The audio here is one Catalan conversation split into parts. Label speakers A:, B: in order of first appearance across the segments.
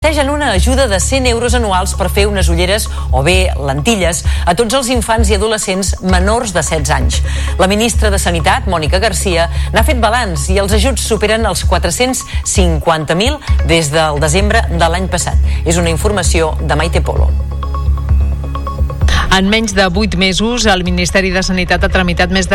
A: plantegen una ajuda de 100 euros anuals per fer unes ulleres o bé lentilles a tots els infants i adolescents menors de 16 anys. La ministra de Sanitat, Mònica Garcia, n'ha fet balanç i els ajuts superen els 450.000 des del desembre de l'any passat. És una informació de Maite Polo.
B: En menys de 8 mesos, el Ministeri de Sanitat ha tramitat més de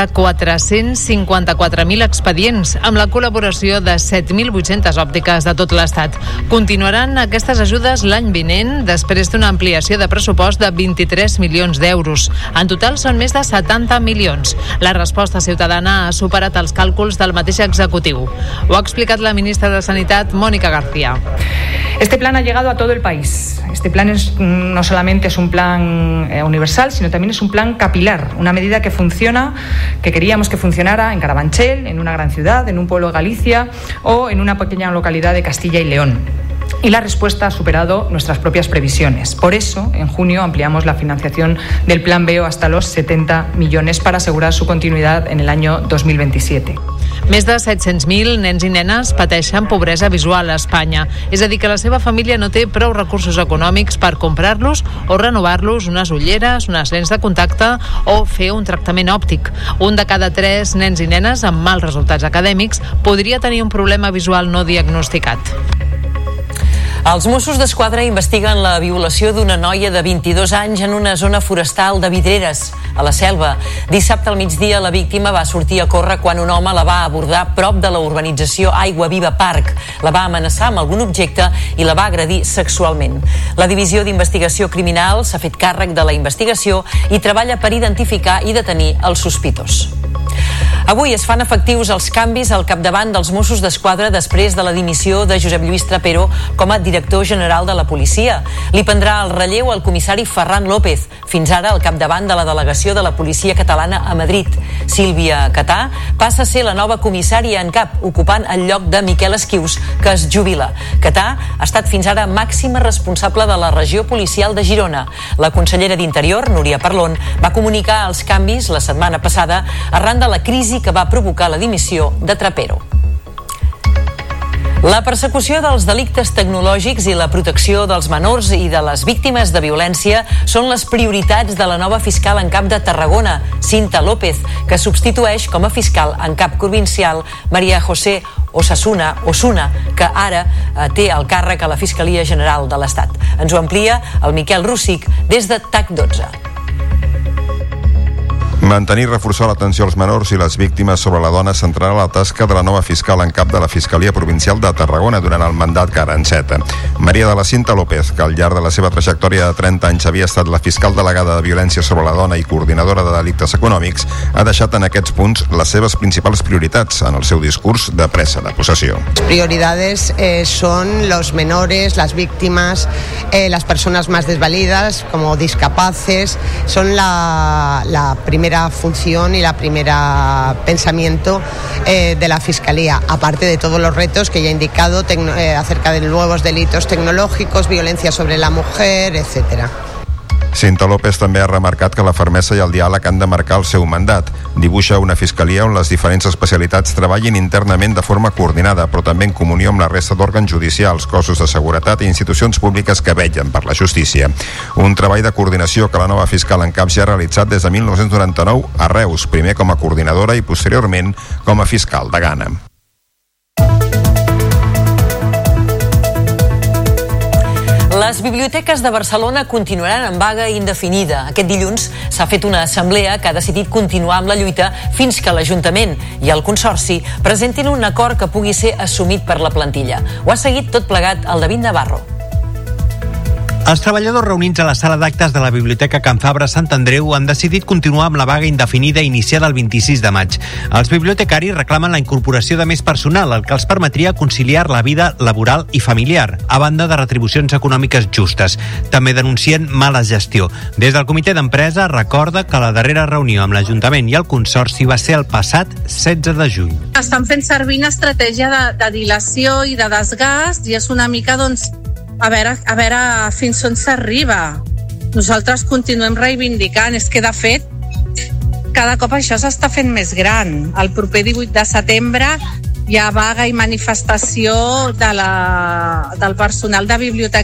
B: 454.000 expedients, amb la col·laboració de 7.800 òptiques de tot l'Estat. Continuaran aquestes ajudes l'any vinent, després d'una ampliació de pressupost de 23 milions d'euros. En total són més de 70 milions. La resposta ciutadana ha superat els càlculs del mateix executiu. Ho ha explicat la ministra de Sanitat, Mónica García.
C: Este plan ha llegado a todo el país. Este plan no solamente es un plan universal, sino también es un plan capilar, una medida que funciona, que queríamos que funcionara en Carabanchel, en una gran ciudad, en un pueblo de Galicia o en una pequeña localidad de Castilla y León. Y la respuesta ha superado nuestras propias previsiones. Por eso, en junio ampliamos la financiación del Plan BEO hasta los 70 millones para asegurar su continuidad en el año 2027.
B: Més de 700.000 nens i nenes pateixen pobresa visual a Espanya. És a dir, que la seva família no té prou recursos econòmics per comprar-los o renovar-los unes ulleres, unes lents de contacte o fer un tractament òptic. Un de cada 3 nens i nenes amb mals resultats acadèmics podria tenir un problema visual no diagnosticat.
A: Els Mossos d'Esquadra investiguen la violació d'una noia de 22 anys en una zona forestal de Vidreres, a la Selva. Dissabte al migdia la víctima va sortir a córrer quan un home la va abordar prop de la urbanització Aigua Viva Park. La va amenaçar amb algun objecte i la va agredir sexualment. La Divisió d'Investigació Criminal s'ha fet càrrec de la investigació i treballa per identificar i detenir el sospitós. Avui es fan efectius els canvis al capdavant dels Mossos d'Esquadra després de la dimissió de Josep Lluís Trapero com a director general de la policia. Li prendrà el relleu al comissari Ferran López, fins ara al capdavant de la delegació de la policia catalana a Madrid. Sílvia Catà passa a ser la nova comissària en cap, ocupant el lloc de Miquel Esquius, que es jubila. Catà ha estat fins ara màxima responsable de la regió policial de Girona. La consellera d'Interior, Núria Parlon, va comunicar els canvis la setmana passada arran de la crisi que va provocar la dimissió de Trapero. La persecució dels delictes tecnològics i la protecció dels menors i de les víctimes de violència són les prioritats de la nova fiscal en cap de Tarragona, Cinta López, que substitueix com a fiscal en cap provincial Maria José Osuna, que ara té el càrrec a la Fiscalia General de l'Estat. Ens ho amplia el Miquel Rússic des de TAC12.
D: Mantenir i reforçar l'atenció als menors i les víctimes sobre la dona centrarà la tasca de la nova fiscal en cap de la Fiscalia Provincial de Tarragona durant el mandat que ara enceta. Maria de la Cinta López, que al llarg de la seva trajectòria de 30 anys havia estat la fiscal delegada de violència sobre la dona i coordinadora de delictes econòmics, ha deixat en aquests punts les seves principals prioritats en el seu discurs de presa de possessió.
E: Las prioridades son los menores, las víctimas, las personas más desvalidas como discapaces, son la primera función y la primera pensamiento de la Fiscalía, aparte de todos los retos que ya he indicado acerca de nuevos delitos tecnológicos, violencia sobre la mujer, etcétera.
D: Cinta López també ha remarcat que la fermesa i el diàleg han de marcar el seu mandat. Dibuixa una fiscalia on les diferents especialitats treballin internament de forma coordinada, però també en comunió amb la resta d'òrgans judicials, cossos de seguretat i institucions públiques que vetllen per la justícia. Un treball de coordinació que la nova fiscal en cap ja ha realitzat des de 1999 a Reus, primer com a coordinadora i posteriorment com a fiscal de Ghana.
A: Les biblioteques de Barcelona continuaran en vaga indefinida. Aquest dilluns s'ha fet una assemblea que ha decidit continuar amb la lluita fins que l'Ajuntament i el Consorci presentin un acord que pugui ser assumit per la plantilla. Ho ha seguit tot plegat el David Navarro.
F: Els treballadors reunits a la sala d'actes de la Biblioteca Can Fabra Sant Andreu han decidit continuar amb la vaga indefinida iniciada el 26 de maig. Els bibliotecaris reclamen la incorporació de més personal, el que els permetria conciliar la vida laboral i familiar, a banda de retribucions econòmiques justes. També denuncien mala gestió. Des del comitè d'empresa recorda que la darrera reunió amb l'Ajuntament i el Consorci va ser el passat 16 de juny.
G: Estan fent servir una estratègia de dilació i de desgast i és una mica, doncs, a veure fins on s'arriba. Nosaltres continuem reivindicant, és que de fet cada cop això s'està fent més gran. El proper 18 de setembre hi ha vaga i manifestació del personal de biblioteca